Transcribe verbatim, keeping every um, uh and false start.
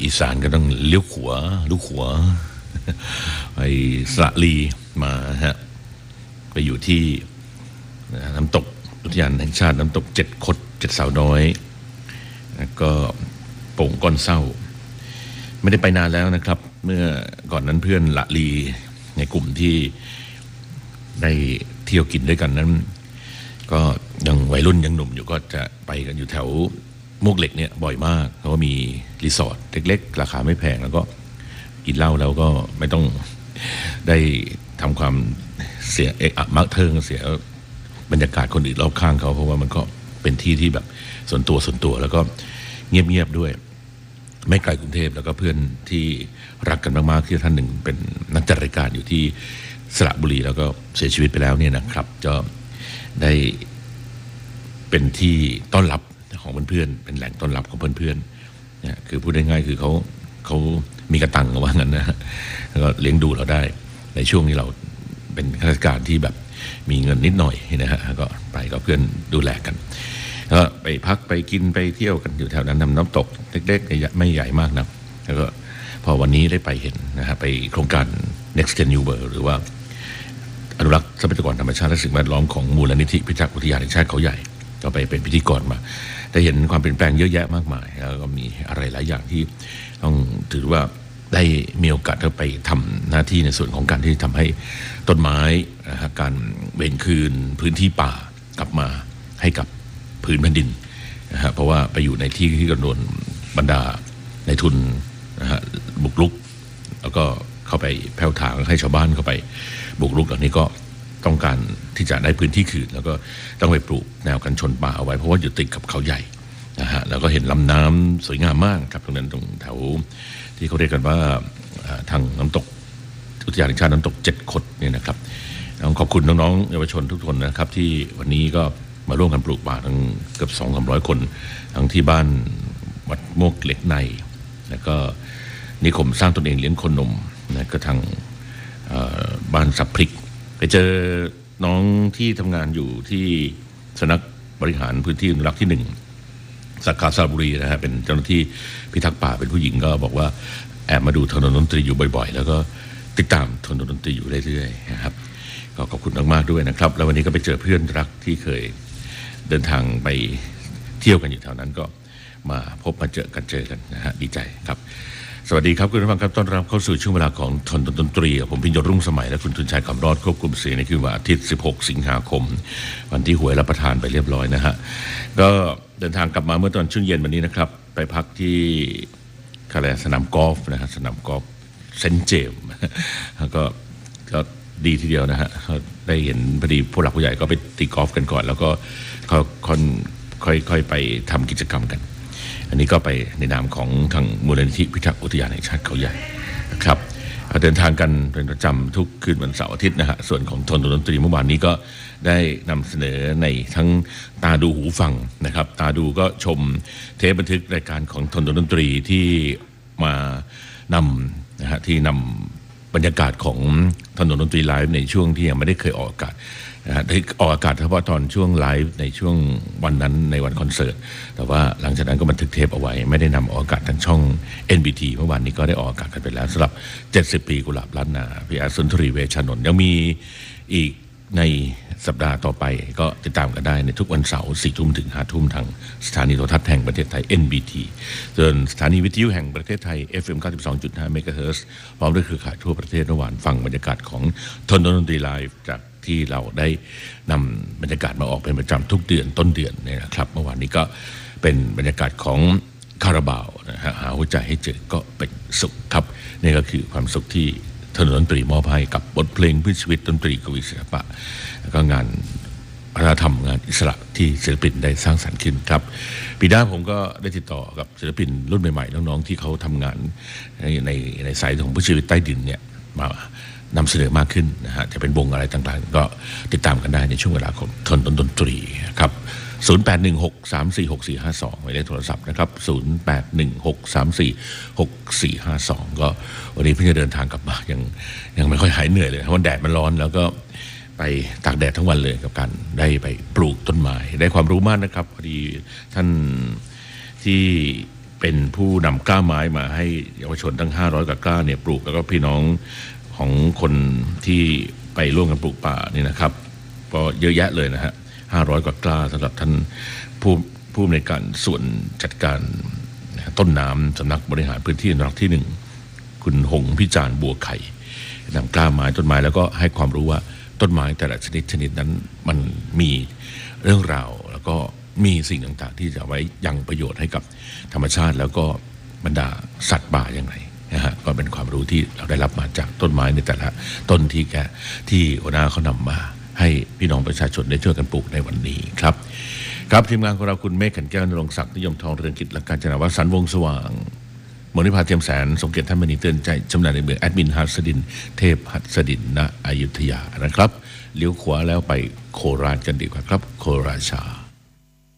อีสานก็ต้องเลี้ยวขวาลูกขวาไปสระลีมาฮะไปอยู่ที่น้ำตกอุทยานแห่งชาติน้ำตกเจ็ดคดเจ็ดสาวน้อยแล้วก็โป่งก้อนเศร้าไม่ได้ไปนานแล้วนะครับเมื่อก่อนนั้นเพื่อนละลีในกลุ่มที่ได้เที่ยวกินด้วยกันนั้นก็ยังวัยรุ่นยังหนุ่มอยู่ก็จะไปกันอยู่แถวมวกเหล็กเนี่ยบ่อยมากเพราะว่ามีรีสอร์ทเล็กๆราคาไม่แพงแล้วก็กินเหล้าแล้วก็ไม่ต้องได้ทำความเสียเอะอะมักเทิงเสียบรรยากาศคนอื่นรอบข้างเขาเพราะว่ามันก็เป็นที่ที่แบบส่วนตัวส่วนตัวแล้วก็เงียบๆด้วยไม่ไกลกรุงเทพแล้วก็เพื่อนที่รักกันมากๆที่ท่านหนึ่งเป็นนักจัดรายการอยู่ที่สระบุรีแล้วก็เสียชีวิตไปแล้วเนี่ยนะครับก็ได้เป็นที่ต้อนรับของเพื่อนๆเป็นแหล่งต้อนรับของเพื่อนๆเนี่ยคือพูดง่ายๆคือเขาเขามีกระตังว่างั้นนะแล้วก็เลี้ยงดูเราได้ในช่วงนี้เราเป็นข้าราชการที่แบบมีเงินนิดหน่อยนะฮะก็ไปกับเพื่อนดูแลกันก็ไปพักไปกินไปเที่ยวกันอยู่แถวนั้นนำน้ำตกเล็กๆไม่ใหญ่มากนะแล้วก็พอวันนี้ได้ไปเห็นนะฮะไปโครงการ Next Gen New World หรือว่าอนุรักษ์ทรัพยากรธรรมชาติและสิ่งแวดล้อมของมูลนิธิพิทักษ์อุทยานแห่งชาติเขาใหญ่ก็ไปเป็นพิธีกรมาได้เห็นความเปลี่ยนแปลงเยอะแยะมากมายแล้วก็มีอะไรหลายอย่างที่ต้องถือว่าได้มีโอกาสไปทำหน้าที่ในส่วนของการที่ทำให้ต้นไม้นะฮะการเว้นคืนพื้นที่ป่ากลับมาให้กับพื้นแผ่นดินนะฮะเพราะว่าไปอยู่ในที่ที่กระโดนบรรดาในทุนนะฮะบุกรุกแล้วก็เข้าไปแผ่วถางให้ชาวบ้านเข้าไปบุกรุกเหล่านี้ก็ต้องการที่จะได้พื้นที่คืนแล้วก็ต้องไปปลูกแนวกันชนป่าเอาไว้เพราะว่าอยู่ติดกับเขาใหญ่นะฮะแล้วก็เห็นลำน้ำสวยงามมากครับตรงนั้นตรงแถวที่เขาเรียกกันว่าทางน้ำตกอุทยานแห่งชาติน้ำตกเจ็ดคดเนี่ยนะครับต้องขอบคุณน้องๆเยาวชนทุกคนนะครับที่วันนี้ก็มาร่วมกันปลูกป่าทั้งเกือบสองสามร้อยคนทั้งที่บ้านวัดโมกเหล็กในแล้วก็นิคมสร้างตนเองเลี้ยงคนนมนะก็ทางบ้านสับพริกไปเจอน้องที่ทำงานอยู่ที่สำนักบริหารพื้นที่อนุรักษ์ที่หนึ่งสาขาสระบุรีนะฮะเป็นเจ้าหน้าที่พิทักษ์ป่าเป็นผู้หญิงก็บอกว่าแอบมาดูถนนดนตรีอยู่บ่อยๆแล้วก็ติดตามถนนดนตรีอยู่เรื่อยๆนะครับก็ขอบคุณมากๆด้วยนะครับแล้ววันนี้ก็ไปเจอเพื่อนรักที่เคยเดินทางไปเที่ยวกันอยู่แถวนั้นก็มาพบมาเจอกันเจอกันนะฮะดีใจครับสวัสดีครับคุณผู้ฟังครับต้อนรับเข้าสู่ช่วงเวลาของทนดนตรีผมพิญญรุ่งสมัยและคุณทุนชัยคำรอดควบคุมเสียงในคืนวันอาทิตย์สิบหกสิงหาคมวันที่หวยรับประทานไปเรียบร้อยนะฮะก็เดินทางกลับมาเมื่อตอนช่วงเย็นวันนี้นะครับไปพักที่คาแลสนามกอล์ฟนะฮะสนามกอล์ฟเซนเจมแล้วก็ก็ดีทีเดียวนะฮะได้เห็นพอดีผู้หลักผู้ใหญ่ก็ไปตีกอล์ฟกันก่อนแล้วก็ค่อยๆไปทำกิจกรรมกันอันนี้ก็ไปในนามของทางมูลนิธิพิทักษ์อุทยานแห่งชาติเขาใหญ่นะครับเดินทางกันเป็นประจำทุกคืนวันเสาร์อาทิตย์นะฮะส่วนของทนดนตรีเมื่อวานนี้ก็ได้นำเสนอในทั้งตาดูหูฟังนะครับตาดูก็ชมเทปบันทึกรายการของทนดนตรีที่มานำนะฮะที่นำบรรยากาศของถนนดนตรีไลฟ์ในช่วงที่ยังไม่ได้เคยออกอากาศนะฮะได้ออกอากาศเฉพาะตอนช่วงไลฟ์ในช่วงวันนั้นในวันคอนเสิร์ตแต่ว่าหลังจากนั้นก็บันทึกเทปเอาไว้ไม่ได้นำออกอากาศทางช่อง เอ็น บี ที เมื่อวานนี้ก็ได้ออกอากาศกันไปแล้วสำหรับเจ็ดสิบปีกุหลาบล้านนาพี่อาร์สุนทรีเวชชนนท์ยังมีอีกในสัปดาห์ต่อไปก็ติดตามกันได้ในทุกวันเสาร์สี่ทุ่มถึงห้าทุ่มทางสถานีโทรทัศน์แห่งประเทศไทย เอ็น บี ที ส่วนสถานีวิทยุแห่งประเทศไทย เอฟ เอ็ม เก้าสิบสองจุดห้า เมกะเฮิรตซ์พร้อมด้วยเครือข่ายทั่วประเทศเมื่อวานฟังบรรยากาศของทนดนตรีไลฟ์จากที่เราได้นำบรรยากาศมาออกเป็นประจำทุกเดือนต้นเดือนเนี่ยนะครับเมื่อวานนี้ก็เป็นบรรยากาศของคาราบาวนะฮะหาหัวใจให้เจอก็เป็นสุขครับนี่ก็คือความสุขที่ถนนดนตรีมอบให้กับบทเพลงเพื่อชีวิตดนตรีกวีศิลปะแล้วก็งานวัฒนธรรมงานอิสระที่ศิลปินได้สร้างสรรค์ขึ้นครับปีหน้าผมก็ได้ติดต่อกับศิลปินรุ่นใหม่ๆน้องๆที่เขาทำงานในในในสายของเพื่อชีวิตใต้ดินเนี่ยมานำเสนอมากขึ้นนะฮะจะเป็นวงอะไรต่างๆก็ติดตามกันได้ในช่วงเวลาของทนดนตรีครับศูนย์ แปด หนึ่ง หก สาม สี่ หก สี่ ห้า สองหมายเลขโทรศัพท์นะครับศูนย์ แปด หนึ่ง หก สาม สี่ หก สี่ ห้า สองก็วันนี้เพิ่งจะเดินทางกลับมายังยังไม่ค่อยหายเหนื่อยเลยเพราะว่าแดดมันร้อนแล้วก็ไปตากแดดทั้งวันเลยกับการได้ไปปลูกต้นไม้ได้ความรู้มากนะครับพอดีท่านที่เป็นผู้นำกล้าไม้มาให้เยาวชนทั้งห้าร้อยกว่ากล้าเนี่ยปลูกแล้วก็พี่น้องของคนที่ไปร่วมกันปลูกป่านี่นะครับก็เยอะแยะเลยนะฮะห้าร้อยกว่ากล้าสำหรับท่านผู้ผู้ในการส่วนจัดการต้นน้ำสำนักบริหารพื้นที่อนุรักษ์ที่หนึ่งคุณหงพิจารณ์บัวไข่นำกล้าไม้ต้นไม้แล้วก็ให้ความรู้ว่าต้นไม้แต่ละชนิดชนิดนั้นมันมีเรื่องราวแล้วก็มีสิ่งต่างๆที่จะไว้ยังประโยชน์ให้กับธรรมชาติแล้วก็บรรดาสัตว์ป่าอย่างไรนะฮะก็เป็นความรู้ที่เราได้รับมาจากต้นไม้ในแต่ละต้นที่แกที่หัวหน้าเขานำมาให้พี่น้องประชาชนได้ช่วยกันปลูกในวันนี้ครับครับทีมงานของเราคุณเมฆขันแก้วนรงศักดิ์นิยมทองเรืองกิจและการจนวัฒน์สันวงสว่างมณิพาเทียมแสนสมเกียรติท่านมณีเตือนใจจำหน่ายในเมืองแอดมินหัสดินเทพหัสดินณอยุธยานะครับเลี้ยวขวาแล้วไปโคราชกันดีกว่าครับโคราชา